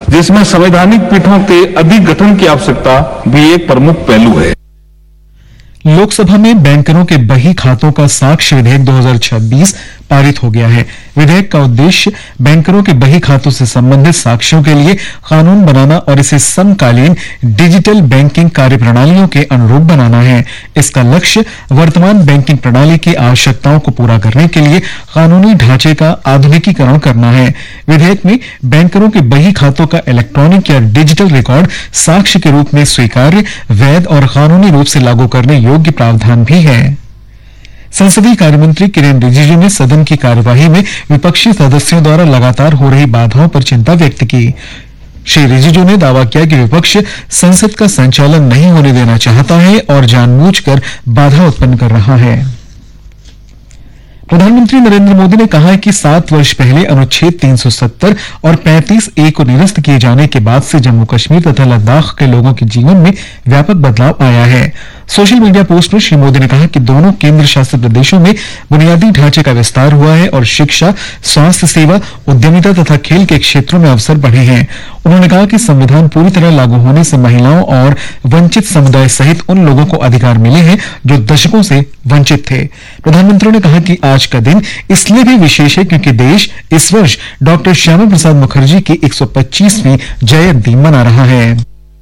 जिसमें संवैधानिक पीठों के अधिक गठन की आवश्यकता भी एक प्रमुख पहलू है। लोकसभा में बैंकरों के बही खातों का साक्ष्य विधेयक 2026 पारित हो गया है। विधेयक का उद्देश्य बैंकरों के बही खातों से संबंधित साक्ष्यों के लिए कानून बनाना और इसे समकालीन डिजिटल बैंकिंग कार्यप्रणालियों के अनुरूप बनाना है। इसका लक्ष्य वर्तमान बैंकिंग प्रणाली की आवश्यकताओं को पूरा करने के लिए कानूनी ढांचे का आधुनिकीकरण करना है। विधेयक में बैंकरों के बही खातों का इलेक्ट्रॉनिक या डिजिटल रिकॉर्ड साक्ष्य के रूप में स्वीकार्य, वैध और कानूनी रूप से लागू करने योग्य प्रावधान भी है। संसदीय कार्यमंत्री किरेन रिजिजू ने सदन की कार्यवाही में विपक्षी सदस्यों द्वारा लगातार हो रही बाधाओं पर चिंता व्यक्त की। श्री रिजिजू ने दावा किया कि विपक्ष संसद का संचालन नहीं होने देना चाहता है और जानबूझकर बाधा उत्पन्न कर रहा है। प्रधानमंत्री नरेंद्र मोदी ने कहा है कि 7 वर्ष पहले अनुच्छेद 370 और 35A को निरस्त किए जाने के बाद से जम्मू कश्मीर तथा लद्दाख के लोगों के जीवन में व्यापक बदलाव आया है। सोशल मीडिया पोस्ट में श्री मोदी ने कहा कि दोनों केंद्र शासित प्रदेशों में बुनियादी ढांचे का विस्तार हुआ है और शिक्षा, स्वास्थ्य सेवा, उद्यमिता तथा खेल के क्षेत्रों में अवसर बढ़े हैं। उन्होंने कहा कि संविधान पूरी तरह लागू होने से महिलाओं और वंचित समुदाय सहित उन लोगों को अधिकार मिले हैं जो दशकों से वंचित थे। प्रधानमंत्री ने कहा कि आज का दिन इसलिए भी विशेष है क्योंकि देश इस वर्ष डॉक्टर श्यामा प्रसाद मुखर्जी की 125वीं जयंती मना रहा है।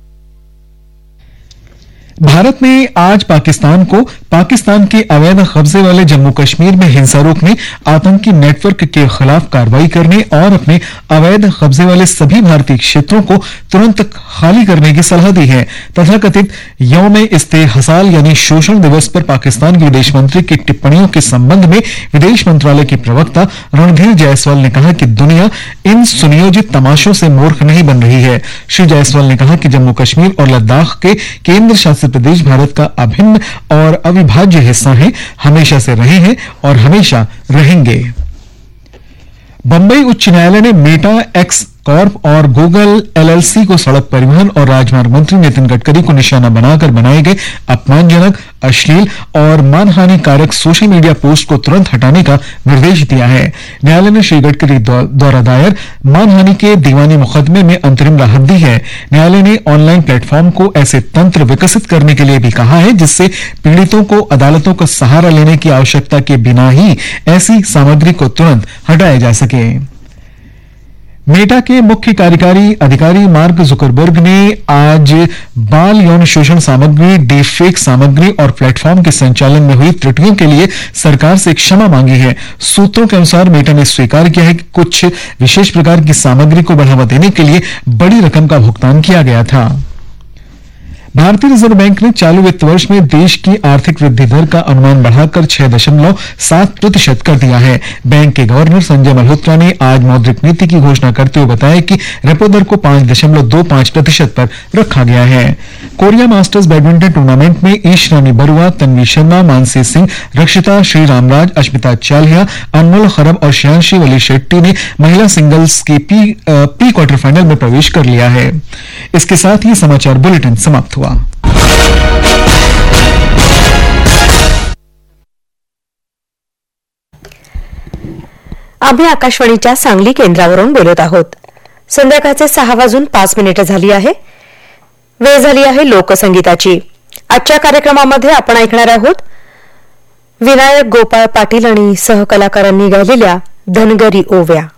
भारत ने आज पाकिस्तान के अवैध कब्जे वाले जम्मू कश्मीर में हिंसा रोकने, आतंकी नेटवर्क के खिलाफ कार्रवाई करने और अपने अवैध कब्जे वाले सभी भारतीय क्षेत्रों को तुरंत खाली करने की सलाह दी है। तथाकथित यौम-ए-इस्तेहसाल यानी शोषण दिवस पर पाकिस्तान के विदेश मंत्री की टिप्पणियों के संबंध में विदेश मंत्रालय के प्रवक्ता रणधीर जायसवाल ने कहा कि दुनिया इन सुनियोजित तमाशों से मूर्ख नहीं बन रही है। श्री जायसवाल ने कहा कि जम्मू कश्मीर और लद्दाख के केंद्र शासित प्रदेश भारत का अभिन्न और अविभाज्य हिस्सा है, हमेशा से रहे हैं और हमेशा रहेंगे। बंबई उच्च न्यायालय ने मेटा, एक्स कॉर्प और गूगल एलएलसी को सड़क परिवहन और राजमार्ग मंत्री नितिन गडकरी को निशाना बनाकर बनाए गए अपमानजनक, अश्लील और मानहानि कारक सोशल मीडिया पोस्ट को तुरंत हटाने का निर्देश दिया है। न्यायालय ने श्री गडकरी द्वारा दायर मानहानि के दीवानी मुकदमे में अंतरिम राहत दी है। न्यायालय ने ऑनलाइन प्लेटफॉर्म को ऐसे तंत्र विकसित करने के लिए भी कहा है जिससे पीड़ितों को अदालतों का सहारा लेने की आवश्यकता के बिना ही ऐसी सामग्री को तुरंत हटाया जा सके। मेटा के मुख्य कार्यकारी अधिकारी मार्क जुकरबर्ग ने आज बाल यौन शोषण सामग्री, डीपफेक सामग्री और प्लेटफॉर्म के संचालन में हुई त्रुटियों के लिए सरकार से क्षमा मांगी है। सूत्रों के अनुसार मेटा ने स्वीकार किया है कि कुछ विशेष प्रकार की सामग्री को बढ़ावा देने के लिए बड़ी रकम का भुगतान किया गया था। भारतीय रिजर्व बैंक ने चालू वित्त वर्ष में देश की आर्थिक वृद्धि दर का अनुमान बढ़ाकर 6.7% कर दिया है। बैंक के गवर्नर संजय मल्होत्रा ने आज मौद्रिक नीति की घोषणा करते हुए बताया कि रेपो दर को 5.25% पर रखा गया है। कोरिया मास्टर्स बैडमिंटन टूर्नामेंट में ईश रानी बरुआ, तन्वी शर्मा, मानसी सिंह, रक्षिता श्रीरामराज, अश्मिता चालिया, अनमोल खरब और श्रेयांशी वली शेट्टी ने महिला सिंगल्स की प्री क्वार्टर फाइनल में प्रवेश कर लिया है। इसके साथ ही समाचार बुलेटिन समाप्त हुआ। आम्ही आकाशवाणीच्या सांगली केंद्रावरून बोलत आहोत। संध्याकाळचे 6:05 झाली आहे। वेळ झाली आहे लोकसंगीताची। आजच्या कार्यक्रमामध्ये आपण ऐकणार आहोत विनायक गोपाळ पाटील आणि सहकलाकारांनी गायलेल्या धनगरी ओव्या।